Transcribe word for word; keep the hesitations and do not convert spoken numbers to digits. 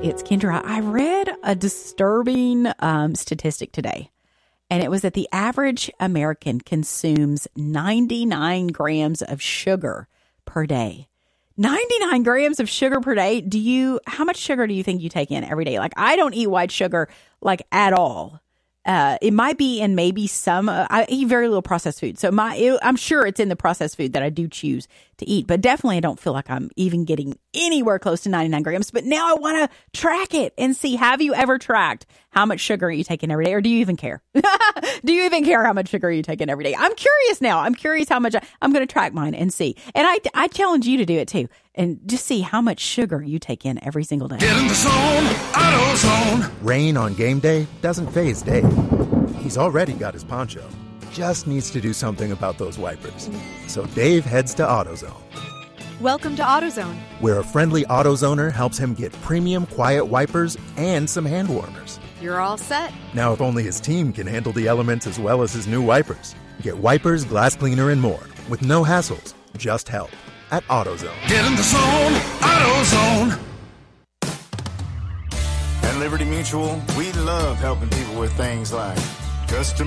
It's Kendra. I read a disturbing um, statistic today, and it was that the average American consumes ninety-nine grams of sugar per day. ninety-nine grams of sugar per day. Do you, how much sugar do you think you take in every day? Like, I don't eat white sugar, like, at all. Uh, it might be in maybe some, uh, I eat very little processed food. So my, it, I'm sure it's in the processed food that I do choose to eat, but definitely I don't feel like I'm even getting anywhere close to ninety-nine grams. But now I want to track it and see, have you ever tracked how much sugar you take in every day? Or do you even care? Do you even care how much sugar you take in every day? I'm curious now. I'm curious how much I, I'm going to track mine and see. And I, I challenge you to do it too. And just see how much sugar you take in every single day. Get in the zone, AutoZone. Rain on game day doesn't faze Dave. He's already got his poncho. Just needs to do something about those wipers. So Dave heads to AutoZone. Welcome to AutoZone, where a friendly AutoZoner helps him get premium quiet wipers and some hand warmers. You're all set. Now, if only his team can handle the elements as well as his new wipers. Get wipers, glass cleaner, and more with no hassles, just help at AutoZone. Get in the zone, AutoZone. At Liberty Mutual, we love helping people with things like custom